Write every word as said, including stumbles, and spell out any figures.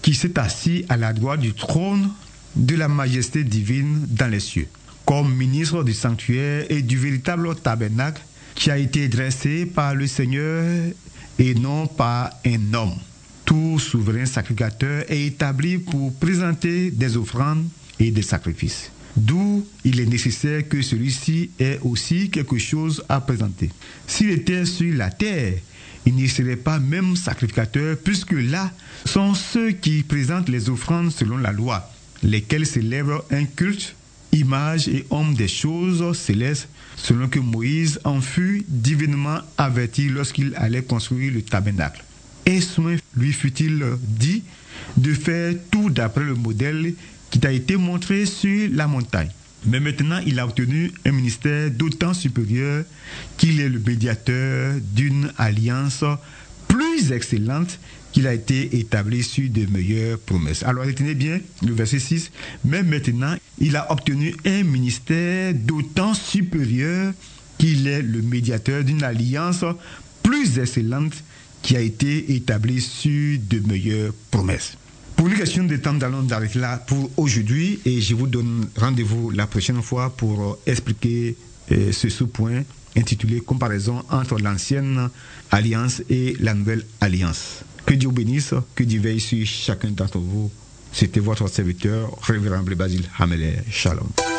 qui s'est assis à la droite du trône de la majesté divine dans les cieux, comme ministre du sanctuaire et du véritable tabernacle qui a été dressé par le Seigneur et non par un homme. Tout souverain sacrificateur est établi pour présenter des offrandes et des sacrifices. D'où il est nécessaire que celui-ci ait aussi quelque chose à présenter. S'il était sur la terre, il ne serait pas même sacrificateur, puisque là sont ceux qui présentent les offrandes selon la loi, lesquels célèbrent un culte, image et homme des choses célestes, selon que Moïse en fut divinement averti lorsqu'il allait construire le tabernacle. Et soin lui fut-il dit de faire tout d'après le modèle qui t'a été montré sur la montagne. Mais maintenant, il a obtenu un ministère d'autant supérieur qu'il est le médiateur d'une alliance plus excellente qu'il a été établi sur de meilleures promesses. Alors, retenez bien le verset six. Mais maintenant, il a obtenu un ministère d'autant supérieur qu'il est le médiateur d'une alliance plus excellente qui a été établie sur de meilleures promesses. Pour une question de temps, nous allons arrêter là pour aujourd'hui et je vous donne rendez-vous la prochaine fois pour expliquer euh, ce sous-point intitulé « Comparaison entre l'ancienne alliance et la nouvelle alliance ». Que Dieu vous bénisse, que Dieu veille sur chacun d'entre vous. C'était votre serviteur, Révérend Basile Hameler. Shalom.